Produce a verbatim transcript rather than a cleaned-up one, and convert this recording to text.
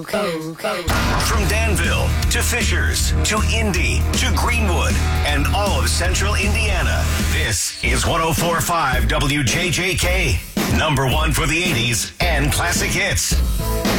From Danville to Fishers to Indy to Greenwood and all of central Indiana, this is one oh four point five W J J K. Number one for the eighties and classic hits.